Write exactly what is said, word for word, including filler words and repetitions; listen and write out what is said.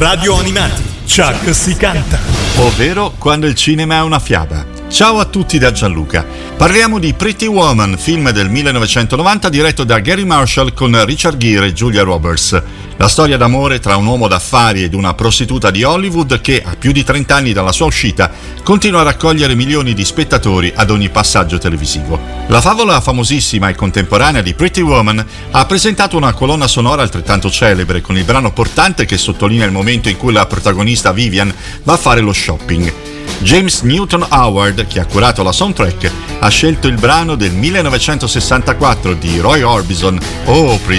Radio Animati, Chuck si canta. Ovvero quando il cinema è una fiaba. Ciao a tutti da Gianluca. Parliamo di Pretty Woman, film del millenovecentonovanta diretto da Gary Marshall con Richard Gere e Julia Roberts. La storia d'amore tra un uomo d'affari ed una prostituta di Hollywood che, a più di trenta anni dalla sua uscita, continua a raccogliere milioni di spettatori ad ogni passaggio televisivo. La favola famosissima e contemporanea di Pretty Woman ha presentato una colonna sonora altrettanto celebre, con il brano portante che sottolinea il momento in cui la protagonista Vivian va a fare lo shopping. James Newton Howard, che ha curato la soundtrack, ha scelto il brano del millenovecentosessantaquattro di Roy Orbison, Oh Pretty